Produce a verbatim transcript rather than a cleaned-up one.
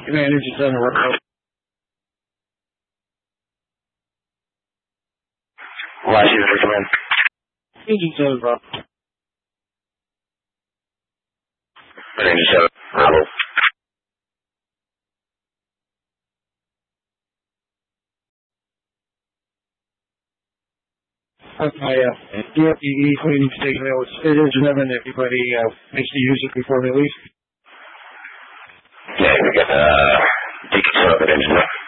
Energy Center, Rock. Last user, come in. Energy Center, Rock. Energy Center, Bravo. That's my uh, D F E E cleaning station. It is eleven. Everybody uh, makes to use it before they leave. Yeah, we got uh, deconstructed engine.